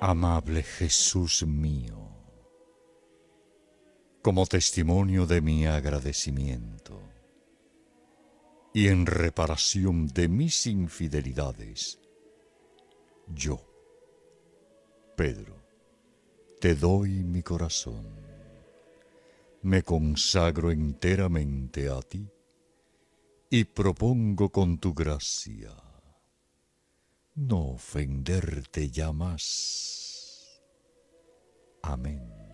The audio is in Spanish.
Amable Jesús mío, como testimonio de mi agradecimiento y en reparación de mis infidelidades, yo, Pedro, te doy mi corazón, me consagro enteramente a ti y propongo con tu gracia no ofenderte ya más. Amén.